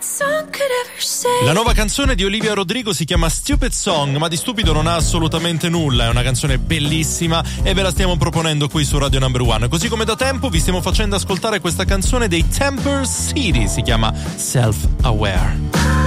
La nuova canzone di Olivia Rodrigo si chiama Stupid Song, ma di stupido non ha assolutamente nulla, è una canzone bellissima e ve la stiamo proponendo qui su Radio Number One. Così come da tempo vi stiamo facendo ascoltare questa canzone dei Temper City, si chiama Self Aware.